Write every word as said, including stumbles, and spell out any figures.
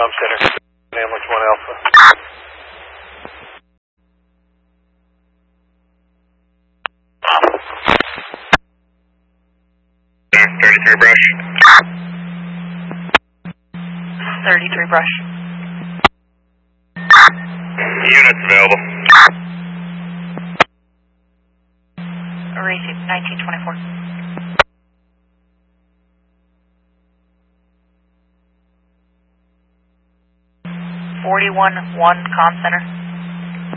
Com Center, Ambulance one Alpha. thirty-three brush. thirty-three brush. Units available. Receive nineteen twenty-four. forty-one one Com Center.